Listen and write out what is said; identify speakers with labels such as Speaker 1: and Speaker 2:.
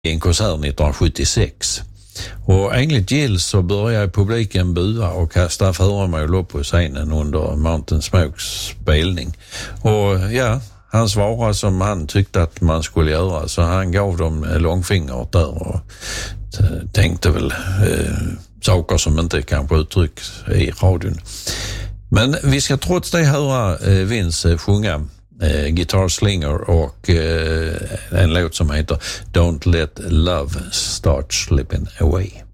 Speaker 1: i en konsert 1976. Och enligt Gill så började publiken bua och kasta föremål upp på scenen under Mountain Smokes spelning. Och ja, han svarade som han tyckte att man skulle göra, så han gav dem långfingret där och tänkte väl saker som inte kanske uttrycks i radion. Men vi ska trots det höra Vince sjunga Guitar Slinger och en låt som heter Don't Let Love Start Slipping Away.